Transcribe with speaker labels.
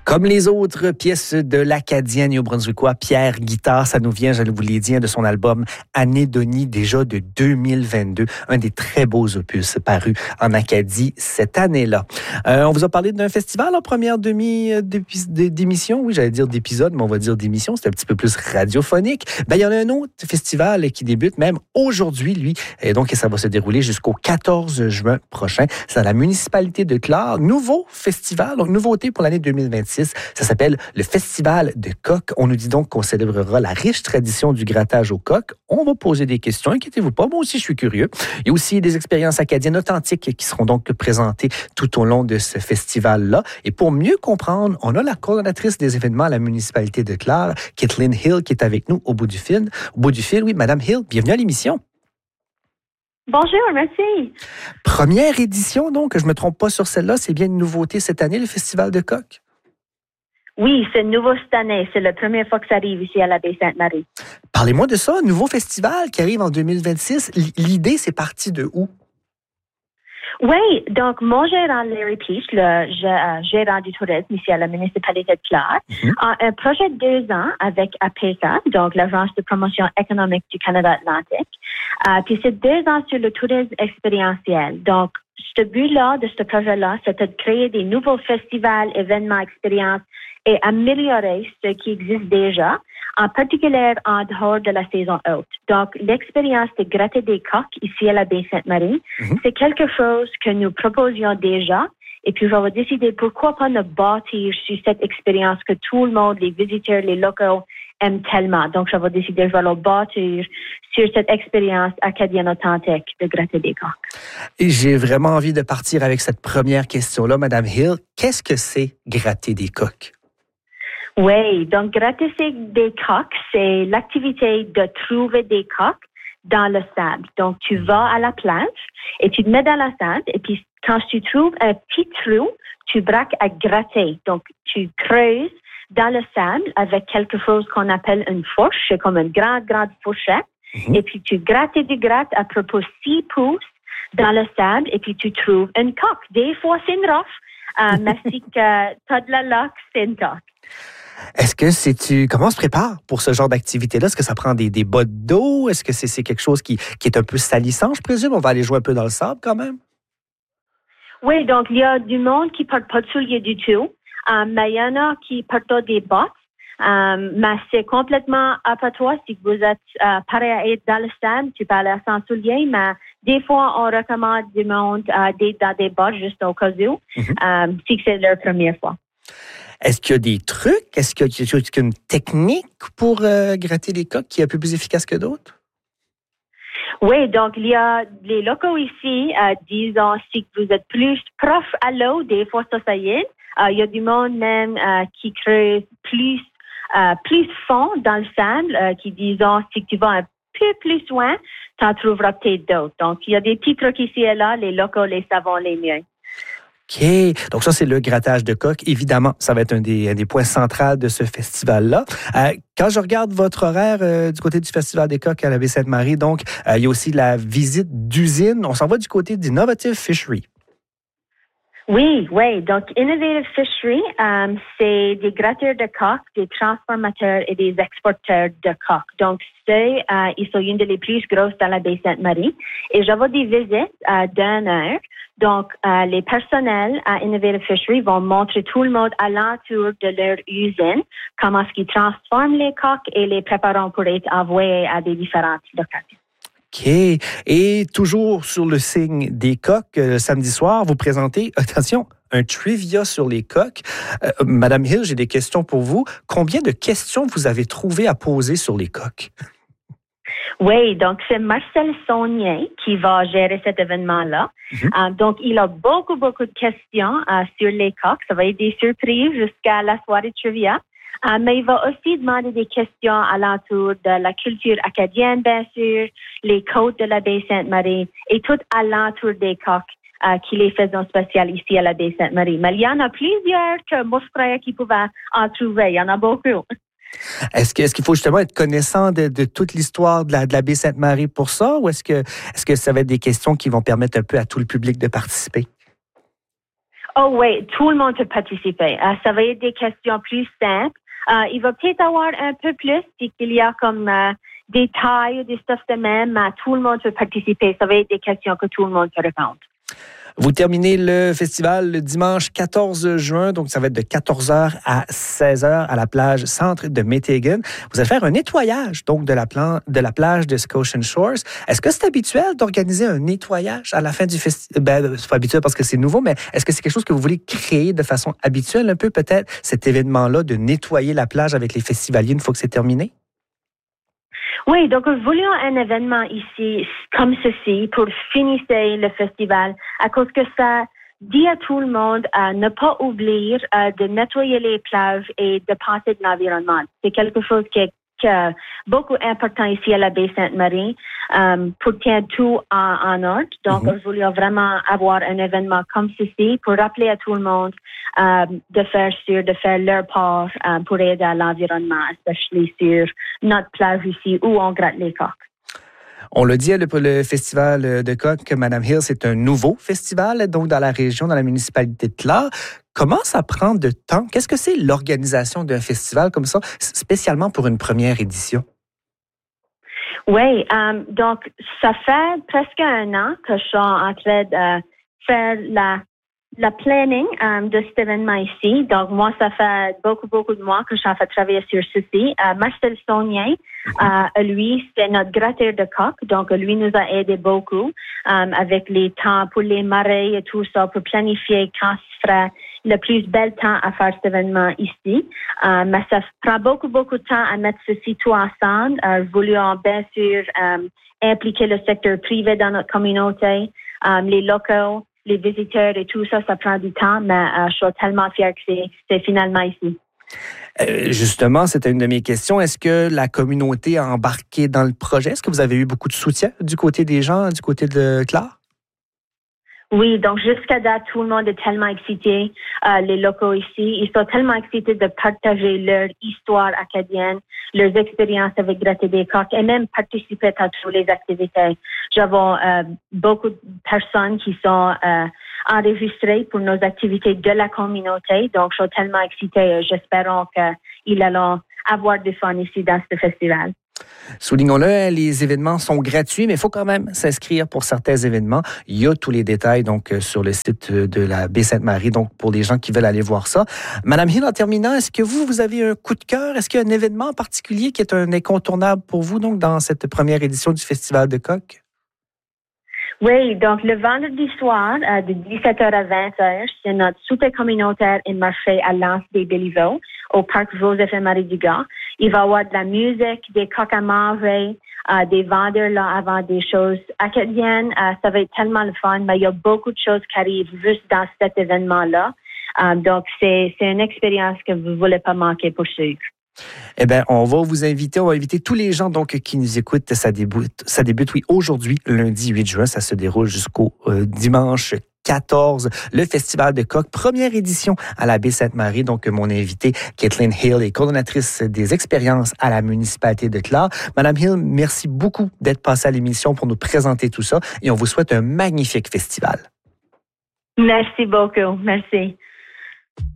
Speaker 1: Comme les autres pièces de l'Acadien néo-brunswickois Pierre Guitare, ça nous vient, je vous l'ai dit, de son album Anédonie, déjà de 2022. Un des très beaux opus parus en Acadie cette année-là. On vous a parlé d'un festival en première d'émission. Oui, j'allais dire d'épisode, mais on va dire d'émission. C'est un petit peu plus radiophonique. Ben, il y en a un autre festival qui débute même aujourd'hui, lui. Et donc, ça va se dérouler jusqu'au 14 juin prochain. C'est à la municipalité de Clare. Nouveau festival, donc nouveauté pour l'année 2026. Ça s'appelle le Festival de coq. On nous dit donc qu'on célébrera la riche tradition du grattage au coq. On va poser des questions, inquiétez-vous pas. Moi aussi, je suis curieux. Il y a aussi des expériences acadiennes authentiques qui seront donc présentées tout au long de ce festival-là. Et pour mieux comprendre, on a la coordonnatrice des événements à la municipalité de Clare, Kathleen Hill, qui est avec nous au bout du fil. Au bout du fil, oui, Madame Hill, bienvenue à l'émission.
Speaker 2: Bonjour, merci.
Speaker 1: Première édition, donc, je ne me trompe pas sur celle-là. C'est bien une nouveauté cette année, le Festival de coq?
Speaker 2: Oui, c'est nouveau cette année. C'est la première fois que ça arrive ici à la Baie-Sainte-Marie.
Speaker 1: Parlez-moi de ça, un nouveau festival qui arrive en 2026. L'idée, c'est parti de où?
Speaker 2: Oui, donc mon gérant Larry Peach, le gérant du tourisme ici à la municipalité de Clare, a un projet de 2 ans avec APESA, donc l'Agence de promotion économique du Canada Atlantique. Puis c'est 2 ans sur le tourisme expérientiel. Donc, ce but-là, de ce projet-là, c'était de créer des nouveaux festivals, événements, expériences et améliorer ce qui existe déjà, en particulier en dehors de la saison haute. Donc, l'expérience de gratter des coqs ici à la Baie-Sainte-Marie, c'est quelque chose que nous proposions déjà. Et puis, on va décider pourquoi pas ne bâtir sur cette expérience que tout le monde, les visiteurs, les locaux, aiment tellement. Donc, je vais décider, je vais le bâtir sur cette expérience acadienne authentique de gratter des coqs.
Speaker 1: Et j'ai vraiment envie de partir avec cette première question-là, Madame Hill. Qu'est-ce que c'est gratter des coqs?
Speaker 2: Oui, donc gratter des coqs, c'est l'activité de trouver des coqs dans le sable. Donc, tu vas à la plage et tu te mets dans la sable et puis quand tu trouves un petit trou, tu braques à gratter. Donc, tu creuses dans le sable avec quelque chose qu'on appelle une fourche, c'est comme une grande fourchette. Et puis, tu grattes et tu grattes à propos 6 pouces dans le sable et puis tu trouves une coque. Des fois, c'est une roche. Mais si tu as de la luck, c'est une coque.
Speaker 1: Est-ce que comment on se prépare pour ce genre d'activité-là? Est-ce que ça prend des bottes d'eau? Est-ce que c'est quelque chose qui est un peu salissant, je présume? On va aller jouer un peu dans le sable quand même?
Speaker 2: Oui, donc il y a du monde qui ne porte pas de souliers du tout. Mais il y en a qui portent des bottes. Mais c'est complètement à toi si vous êtes prêt à être dans le sable. Tu peux aller sans souliers, mais des fois, on recommande du monde d'être dans des bottes juste au cas où, si c'est leur première fois.
Speaker 1: Est-ce qu'il y a des trucs? Est-ce qu'il y a une technique pour gratter les coqs qui est un peu plus efficace que d'autres?
Speaker 2: Oui, donc il y a les locaux ici, disons, si vous êtes plus proche à l'eau, des fois ça y est. Il y a du monde même qui creuse plus fond dans le sable, qui disons, si tu vas un peu plus loin, tu en trouveras peut-être d'autres. Donc, il y a des petits trucs ici et là, les locaux les savent les mieux.
Speaker 1: OK. Donc ça, c'est le grattage de coq. Évidemment, ça va être un des points centraux de ce festival-là. Quand je regarde votre horaire du côté du Festival des coqs à la Baie-Sainte-Marie, donc, il y a aussi la visite d'usine. On s'en va du côté d'Innovative Fishery.
Speaker 2: Oui. Donc, Innovative Fishery, c'est des gratteurs de coqs, des transformateurs et des exporteurs de coqs. Donc, ils sont une des plus grosses dans la Baie-Sainte-Marie. Et j'avais des visites d'1 heure. Donc, les personnels à Innovative Fishery vont montrer tout le monde alentour de leur usine comment est-ce qu'ils transforment les coqs et les préparent pour être envoyés à des différentes locations.
Speaker 1: OK. Et toujours sur le signe des coqs, samedi soir, vous présentez, attention, un trivia sur les coqs. Madame Hill, j'ai des questions pour vous. Combien de questions vous avez trouvé à poser sur les coqs?
Speaker 2: Oui, donc c'est Marcel Saunier qui va gérer cet événement-là. Donc, il a beaucoup de questions sur les coqs. Ça va être des surprises jusqu'à la soirée trivia. Mais il va aussi demander des questions alentour de la culture acadienne, bien sûr, les côtes de la Baie-Sainte-Marie et tout alentour des coqs qui les faisons spécial ici à la Baie-Sainte-Marie. Mais il y en a plusieurs que moi, je croyais qu'ils pouvaient en trouver. Il y en a beaucoup.
Speaker 1: Est-ce qu'il faut justement être connaissant de toute l'histoire de la Baie-Sainte-Marie pour ça, ou est-ce que ça va être des questions qui vont permettre un peu à tout le public de participer?
Speaker 2: Oh oui, tout le monde peut participer. Ça va être des questions plus simples. Il va peut-être avoir un peu plus, puis qu'il y a comme des tailles, des stuff de même, mais tout le monde peut participer. Ça va être des questions que tout le monde peut répondre.
Speaker 1: Vous terminez le festival le dimanche 14 juin, donc ça va être de 14h à 16h à la plage centre de Métégan. Vous allez faire un nettoyage donc de la plage de Scotian Shores. Est-ce que c'est habituel d'organiser un nettoyage à la fin du festival? C'est pas habituel parce que c'est nouveau, mais est-ce que c'est quelque chose que vous voulez créer de façon habituelle un peu peut-être, cet événement-là de nettoyer la plage avec les festivaliers une fois que c'est terminé?
Speaker 2: Oui, donc nous voulions un événement ici comme ceci pour finir le festival à cause que ça dit à tout le monde ne pas oublier de nettoyer les plages et de penser de l'environnement. C'est quelque chose qui est beaucoup important ici à la baie Sainte-Marie pour tenir tout en ordre. Donc, nous voulions vraiment avoir un événement comme ceci pour rappeler à tout le monde de faire leur part pour aider à l'environnement, especially sur notre plage ici où on gratte les coques.
Speaker 1: On l'a dit, le festival de coques, Mme Hill, c'est un nouveau festival, donc dans la région, dans la municipalité de Clare. Comment ça prend de temps? Qu'est-ce que c'est l'organisation d'un festival comme ça, spécialement pour une première édition?
Speaker 2: Oui, donc ça fait presque un an que je suis en train de faire la planning de cet événement ici. Donc, moi, ça fait beaucoup de mois que je suis en train de travailler sur ceci. Marcel Saunier, lui, c'est notre gratteur de coques. Donc, lui nous a aidé beaucoup avec les temps pour les marées et tout ça, pour planifier quand ce sera le plus bel temps à faire cet événement ici. Mais ça prend beaucoup de temps à mettre ceci tout ensemble. Nous voulions bien sûr impliquer le secteur privé dans notre communauté, les locaux, les visiteurs et tout ça, ça prend du temps, mais je suis tellement fière que c'est finalement ici.
Speaker 1: Justement, c'était une de mes questions. Est-ce que la communauté a embarqué dans le projet? Est-ce que vous avez eu beaucoup de soutien du côté des gens, du côté de Clare?
Speaker 2: Oui, donc jusqu'à date, tout le monde est tellement excité. Les locaux ici, ils sont tellement excités de partager leur histoire acadienne, leurs expériences avec gratter des coques et même participer à toutes les activités. J'avais beaucoup de personnes qui sont enregistrées pour nos activités de la communauté. Donc, je suis tellement excitée. J'espère qu'ils allont avoir du fun ici dans ce festival.
Speaker 1: Soulignons-le, les événements sont gratuits, mais il faut quand même s'inscrire pour certains événements. Il y a tous les détails donc sur le site de la baie Sainte-Marie, donc pour les gens qui veulent aller voir ça. Madame Hill, en terminant, est-ce que vous avez un coup de cœur? Est-ce qu'il y a un événement en particulier qui est un incontournable pour vous donc dans cette première édition du Festival de coques?
Speaker 2: Oui, donc le vendredi soir, de 17h à 20h, c'est notre souper communautaire et marché à l'Anse des Béliveaux, au parc Joseph et Marie Dugas. Il va y avoir de la musique, des coques à manger, des vendeurs là avant des choses acadiennes. Ça va être tellement le fun, mais il y a beaucoup de choses qui arrivent juste dans cet événement-là. Donc, c'est une expérience que vous ne voulez pas manquer pour suivre.
Speaker 1: Eh bien, on va inviter tous les gens donc qui nous écoutent. Ça débute oui, aujourd'hui, lundi 8 juin. Ça se déroule jusqu'au dimanche 14, le Festival de coques, première édition à la baie Sainte-Marie. Donc, mon invitée, Kathleen Hill, est coordonnatrice des expériences à la municipalité de Clare. Madame Hill, merci beaucoup d'être passée à l'émission pour nous présenter tout ça et on vous souhaite un magnifique festival.
Speaker 2: Merci beaucoup. Merci.